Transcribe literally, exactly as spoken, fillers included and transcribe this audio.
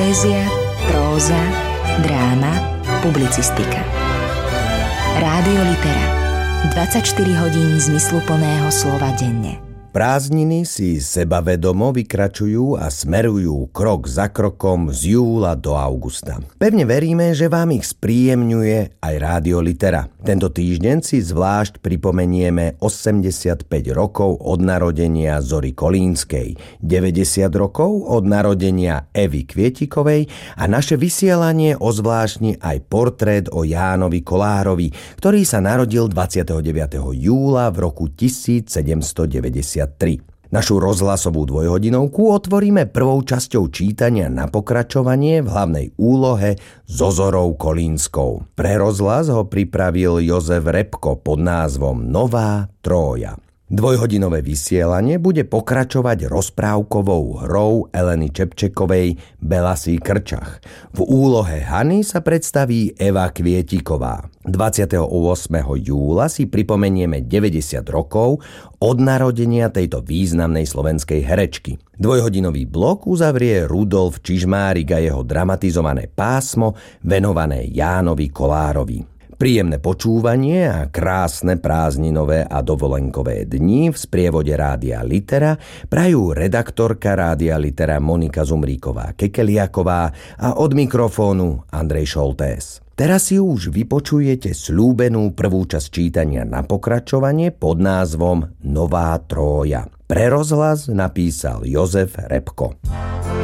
Poézia, próza, dráma, publicistika. Rádio Litera. dvadsaťštyri hodín zmysluplného slova denne. Prázdniny si sebavedomo vykračujú a smerujú krok za krokom z júla do augusta. Pevne veríme, že vám ich spríjemňuje aj Rádio Litera. Tento týždeň si zvlášť pripomenieme osemdesiatpäť rokov od narodenia Zory Kolínskej, deväťdesiat rokov od narodenia Evy Kvietikovej a naše vysielanie ozvláštni aj portrét o Jánovi Kolárovi, ktorý sa narodil dvadsiateho deviateho júla v roku tisícsedemstodeväťdesiattri. Našu rozhlasovú dvojhodinovku otvoríme prvou časťou čítania na pokračovanie v hlavnej úlohe so Zorou Kolínskou. Pre rozhlas ho pripravil Jozef Repko pod názvom Nová Trója. Dvojhodinové vysielanie bude pokračovať rozprávkovou hrou Eleny Čepčekovej Belasý krčach. V úlohe Hany sa predstaví Eva Kvietiková. dvadsiateho ôsmeho júla si pripomenieme deväťdesiat rokov od narodenia tejto významnej slovenskej herečky. Dvojhodinový blok uzavrie Rudolf Čižmárik a jeho dramatizované pásmo venované Jánovi Kolárovi. Príjemné počúvanie a krásne prázdninové a dovolenkové dni v sprievode Rádia Litera prajú redaktorka Rádia Litera Monika Zumríková-Kekeliaková a od mikrofónu Andrej Šoltés. Teraz si už vypočujete sľúbenú prvú časť čítania na pokračovanie pod názvom Nová Trója. Pre rozhlas napísal Jozef Repko.